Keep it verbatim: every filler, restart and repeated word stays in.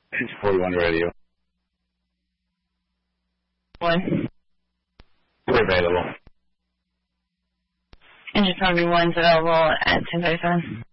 It's forty-one radio. One. We're available. And just tell me one's available at ten thirty-seven.